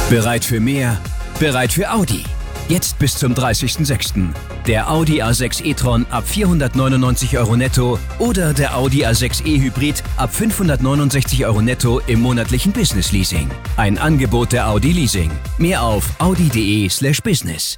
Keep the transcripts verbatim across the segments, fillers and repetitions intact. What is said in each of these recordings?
Bereit für mehr? Bereit für Audi. Jetzt bis zum dreißigsten sechsten Der Audi A sechs e-tron ab vierhundertneunundneunzig Euro netto oder der Audi A sechs e-Hybrid ab fünfhundertneunundsechzig Euro netto im monatlichen Business Leasing. Ein Angebot der Audi Leasing. Mehr auf audi.de slash business.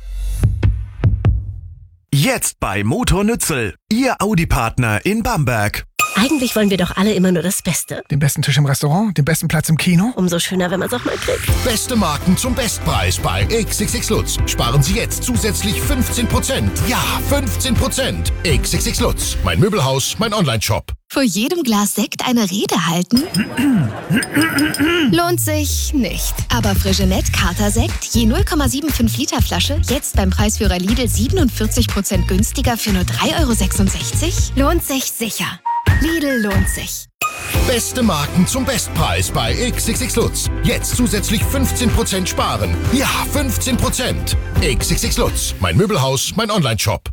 Jetzt bei Motor Nützel, Ihr Audi-Partner in Bamberg. Eigentlich wollen wir doch alle immer nur das Beste. Den besten Tisch im Restaurant, den besten Platz im Kino. Umso schöner, wenn man es auch mal kriegt. Beste Marken zum Bestpreis bei X X X Lutz. Sparen Sie jetzt zusätzlich fünfzehn Prozent. Ja, fünfzehn Prozent. X X X Lutz. Mein Möbelhaus, mein Onlineshop. Vor jedem Glas Sekt eine Rede halten? Lohnt sich nicht. Aber Frigenet Kater Sekt, je null Komma fünfundsiebzig Liter Flasche, jetzt beim Preisführer Lidl siebenundvierzig Prozent günstiger für nur drei Euro sechsundsechzig? Lohnt sich sicher. Lidl lohnt sich. Beste Marken zum Bestpreis bei X X X Lutz. Jetzt zusätzlich fünfzehn Prozent sparen. Ja, fünfzehn Prozent. X X X Lutz. Mein Möbelhaus, mein Onlineshop.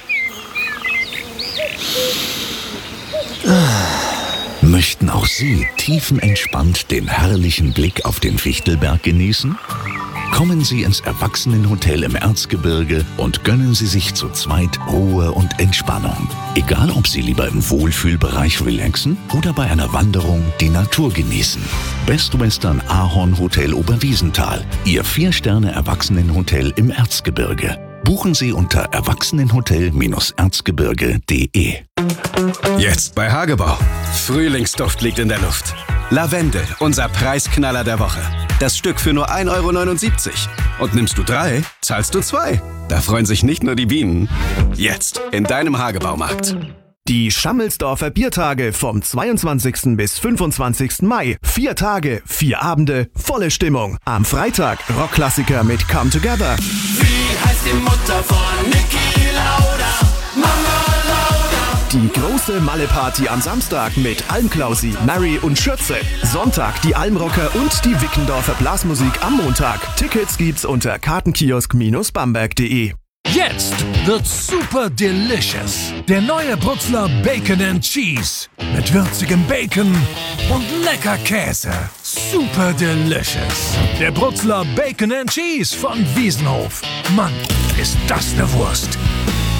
Möchten auch Sie tiefenentspannt den herrlichen Blick auf den Fichtelberg genießen? Kommen Sie ins Erwachsenenhotel im Erzgebirge und gönnen Sie sich zu zweit Ruhe und Entspannung. Egal, ob Sie lieber im Wohlfühlbereich relaxen oder bei einer Wanderung die Natur genießen. Best Western Ahorn Hotel Oberwiesenthal, Ihr Vier-Sterne-Erwachsenenhotel im Erzgebirge. Buchen Sie unter erwachsenenhotel erzgebirge punkt de. Jetzt bei Hagebau. Frühlingsduft liegt in der Luft. Lavendel, unser Preisknaller der Woche. Das Stück für nur ein Euro neunundsiebzig. Und nimmst du drei, zahlst du zwei. Da freuen sich nicht nur die Bienen. Jetzt in deinem Hagebaumarkt. Die Schammelsdorfer Biertage vom zweiundzwanzigsten bis fünfundzwanzigsten Mai. Vier Tage, vier Abende, volle Stimmung. Am Freitag Rockklassiker mit Come Together. Wie heißt die Mutter von Niki Lauda? Mama Lauda. Die große Malle-Party am Samstag mit Almklausi, Mary und Schürze. Sonntag die Almrocker und die Wickendorfer Blasmusik am Montag. Tickets gibt's unter kartenkiosk bamberg punkt de. Jetzt wird's super delicious. Der neue Brutzler Bacon and Cheese. Mit würzigem Bacon und lecker Käse. Super delicious. Der Brutzler Bacon and Cheese von Wiesenhof. Mann, ist das eine Wurst.